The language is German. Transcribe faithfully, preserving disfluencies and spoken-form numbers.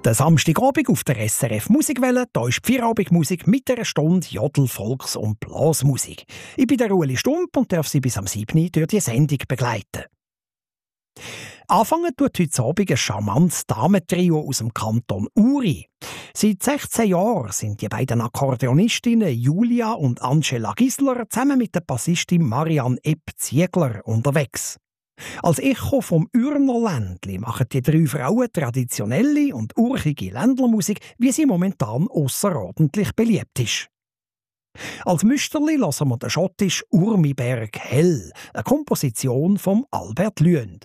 Der Samstagabend auf der S R F Musikwelle, da ist die Feierabendmusik mit einer Stunde Jodel-, Volks- und Blasmusik. Ich bin der Ueli Stump und darf Sie bis am siebten durch die Sendung begleiten. Anfangen tut heute Abend ein charmantes Damentrio aus dem Kanton Uri. Seit sechzehn Jahren sind die beiden Akkordeonistinnen Julia und Angela Gisler zusammen mit der Bassistin Marianne Epp-Ziegler unterwegs. Als Echo vom Ürnerländli machen die drei Frauen traditionelle und urchige Ländlermusik, wie sie momentan ausserordentlich beliebt ist. Als Müsterli hören wir den schottisch Urmiberg Hell, eine Komposition von Albert Lüend.